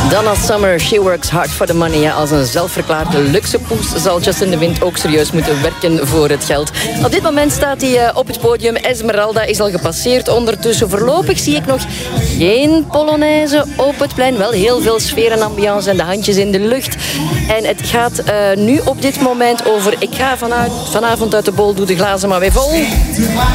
Donna Summer, she works hard for the money. Ja, als een zelfverklaarde luxe poes zal Justin de Wind ook serieus moeten werken voor het geld. Op dit moment staat hij op het podium. Esmeralda is al gepasseerd. Ondertussen voorlopig zie ik nog geen Polonaise op het plein. Wel heel veel sfeer en ambiance en de handjes in de lucht. En het gaat nu op dit moment over... Ik ga vanavond uit de bol, doe de glazen maar weer vol.